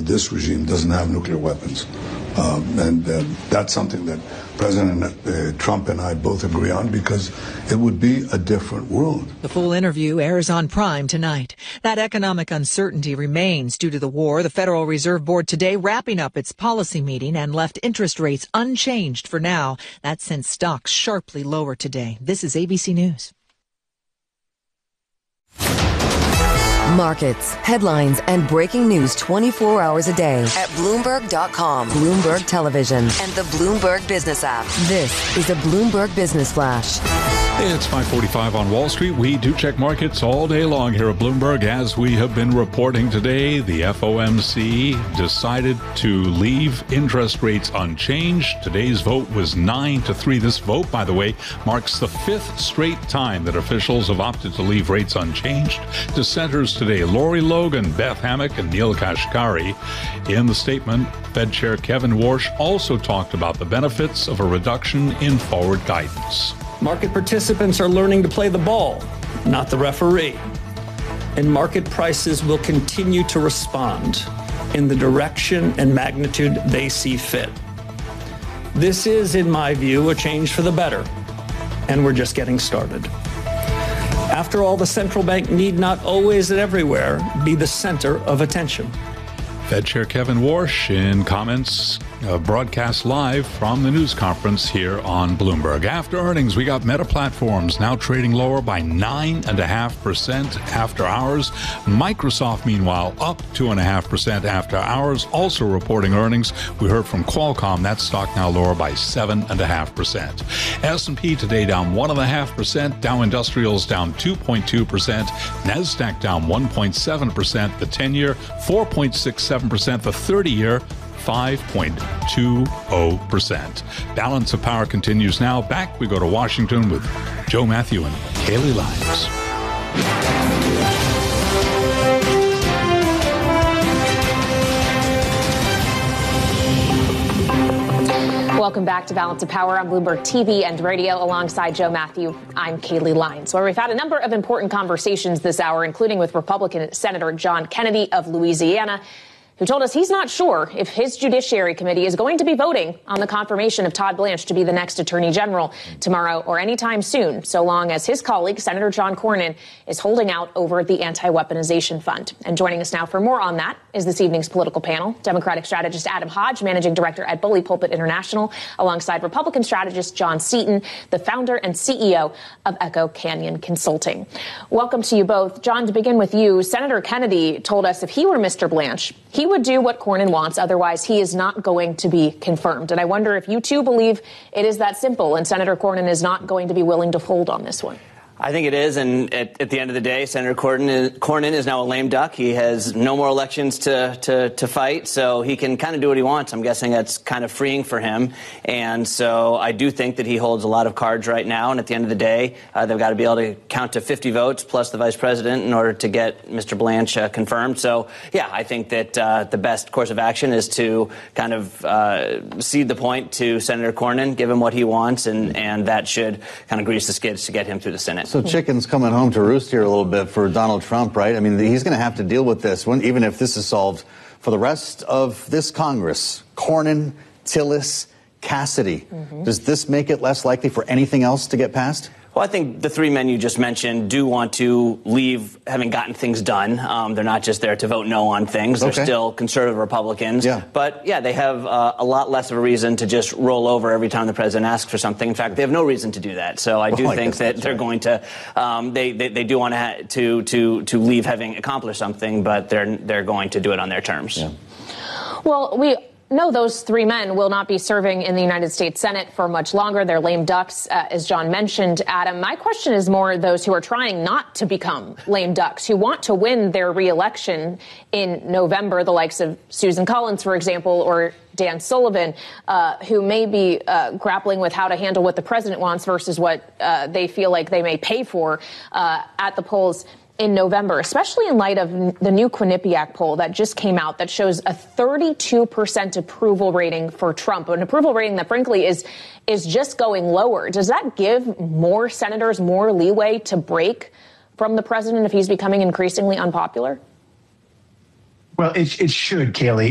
with this regime doesn't have nuclear weapons. And that's something that President Trump and I both agree on, because it would be a different world. The full interview airs on Prime tonight. That economic uncertainty remains due to the war. The Federal Reserve Board today wrapping up its policy meeting and left interest rates unchanged for now. That sent stocks sharply lower today. This is ABC News. Markets, headlines, and breaking news 24 hours a day at Bloomberg.com, Bloomberg Television, and the Bloomberg Business app. This is a Bloomberg Business Flash. It's 5:45 on Wall Street. We do check markets all day long here at Bloomberg. As we have been reporting today, the FOMC decided to leave interest rates unchanged. Today's vote was 9-3. This vote, by the way, marks the fifth straight time that officials have opted to leave rates unchanged. Dissenters today, Lori Logan, Beth Hammack, and Neil Kashkari. In the statement, Fed Chair Kevin Warsh also talked about the benefits of a reduction in forward guidance. Market participants are learning to play the ball, not the referee. And market prices will continue to respond in the direction and magnitude they see fit. This is, in my view, a change for the better, and we're just getting started. After all, the central bank need not always and everywhere be the center of attention. Fed Chair Kevin Warsh in comments broadcast live from the news conference here on Bloomberg. After earnings, we got Meta Platforms now trading lower by 9.5% after hours. Microsoft, meanwhile, up 2.5% after hours, also reporting earnings. We heard from Qualcomm, that stock now lower by 7.5%. S&P today down 1.5%. Dow Industrials down 2.2%. NASDAQ down 1.7%. The 10-year, 4.67%. The 30-year, 5.20%. Balance of Power continues now. Back we go to Washington with Joe Matthew and Kaylee Lyons. Welcome back to Balance of Power on Bloomberg TV and radio. Alongside Joe Matthew, I'm Kaylee Lyons. Where we've had a number of important conversations this hour, including with Republican Senator John Kennedy of Louisiana, who told us he's not sure if his Judiciary Committee is going to be voting on the confirmation of Todd Blanche to be the next Attorney General tomorrow or anytime soon, so long as his colleague, Senator John Cornyn, is holding out over the Anti-Weaponization Fund. And joining us now for more on that is this evening's political panel, Democratic strategist Adam Hodge, Managing Director at Bully Pulpit International, alongside Republican strategist John Seaton, the founder and CEO of Echo Canyon Consulting. Welcome to you both. John, to begin with you, Senator Kennedy told us if he were Mr. Blanche, he would do what Cornyn wants. Otherwise, he is not going to be confirmed. And I wonder if you too believe it is that simple and Senator Cornyn is not going to be willing to fold on this one. I think it is, and at the end of the day, Senator Cornyn is now a lame duck. He has no more elections to fight, so he can kind of do what he wants. I'm guessing that's kind of freeing for him, and so I do think that he holds a lot of cards right now, and at the end of the day, they've got to be able to count to 50 votes plus the vice president in order to get Mr. Blanche confirmed. So, yeah, I think that the best course of action is to kind of cede the point to Senator Cornyn, give him what he wants, and that should kind of grease the skids to get him through the Senate. So chicken's coming home to roost here a little bit for Donald Trump, right? I mean, he's going to have to deal with this, even if this is solved, for the rest of this Congress. Cornyn, Tillis, Cassidy. Mm-hmm. Does this make it less likely for anything else to get passed? Well, I think the three men you just mentioned do want to leave having gotten things done. They're not just there to vote no on things. They're still conservative Republicans. Yeah. But, yeah, they have a lot less of a reason to just roll over every time the president asks for something. In fact, they have no reason to do that. So I do think that they're going to they do want to leave having accomplished something, but they're going to do it on their terms. Yeah. Well, no, those three men will not be serving in the United States Senate for much longer. They're lame ducks, as John mentioned. Adam, my question is more those who are trying not to become lame ducks, who want to win their reelection in November, the likes of Susan Collins, for example, or Dan Sullivan, who may be grappling with how to handle what the president wants versus what they feel like they may pay for at the polls in November, especially in light of the new Quinnipiac poll that just came out that shows a 32% approval rating for Trump, an approval rating that, frankly, is just going lower. Does that give more senators more leeway to break from the president if he's becoming increasingly unpopular? Well, it should, Kaylee.